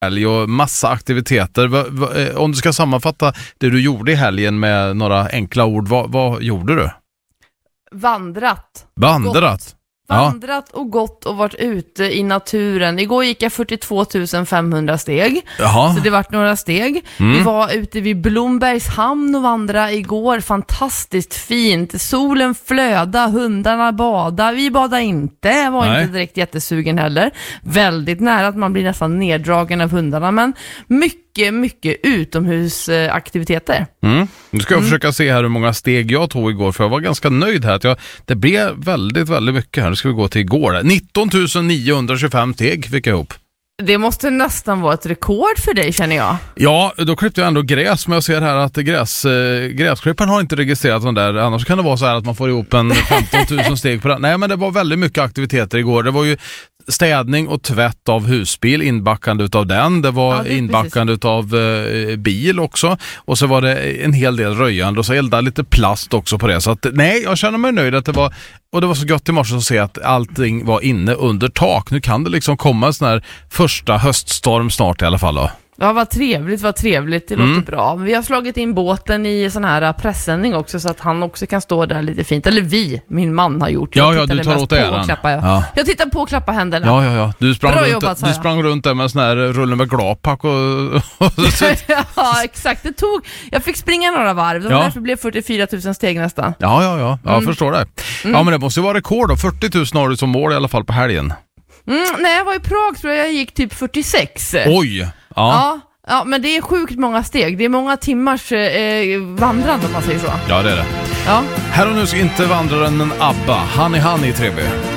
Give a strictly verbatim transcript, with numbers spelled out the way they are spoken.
helg och massa aktiviteter. Va, va, om du ska sammanfatta det du gjorde i helgen med några enkla ord, vad, vad gjorde du? Vandrat. Vandrat? Gott. Vandrat och gått och varit ute i naturen. Igår gick jag fyrtiotvå tusen femhundra steg. Jaha. Så det vart några steg. Mm. Vi var ute vid Blombergs hamn och vandra igår. Fantastiskt fint. Solen flöda, hundarna bada. Vi badade inte. Jag var Nej. inte direkt jättesugen heller. Väldigt nära att man blir nästan neddragen av hundarna. Men mycket, mycket utomhusaktiviteter. Mm. Nu ska jag Mm. försöka se här hur många steg jag tog igår, för jag var ganska nöjd här. Att jag, det blev väldigt, väldigt mycket här. Nu ska vi gå till igår. nitton tusen niohundratjugofem steg fick jag ihop. Det måste nästan vara ett rekord för dig, känner jag. Ja, då klippte jag ändå gräs, men jag ser här att gräs, eh, gräsklipparen har inte registrerat den där. Annars kan det vara så här att man får ihop en femton tusen steg på den. Nej, men det var väldigt mycket aktiviteter igår. Det var ju städning och tvätt av husbil, inbackande utav den. Det var Ja, det är inbackande utav eh, bil också. Och så var det en hel del röjande och så eldade lite plast också på det. Så att, nej, jag känner mig nöjd att det var, och det var så gott i morse att se att allting var inne under tak. Nu kan det liksom komma en sån här första höststorm snart i alla fall då. Ja, vad trevligt, vad trevligt. Det Mm. låter bra. Vi har slagit in båten i sån här pressändning också, så att han också kan stå där lite fint. Eller vi, min man har gjort. Ja, Jag ja, tittade du tar mest åt på äran. och klappar, ja. Ja. Jag tittar på och klappar händerna. Ja, ja, ja. Du sprang, Bra runt, jobbat, sa du jag. sprang runt där med en sån här rulle med glapack och... och Ja, exakt. Det tog... Jag fick springa några varv. Det var Ja. därför det blev fyrtiofyra tusen steg nästan. Ja, ja, ja. Jag Mm. förstår det. Ja, men det måste ju vara rekord då. fyrtio tusen har du som mål i alla fall på helgen. Mm, nej, jag var i Prag, tror jag jag gick typ fyrtiosex. Oj! Ja. Ja, ja, men det är sjukt många steg. Det är många timmars eh, vandrande, om man säger så. Ja, det är det. Ja. Här och nu ska inte vandraren ABBA. Honey Honey, trevlig.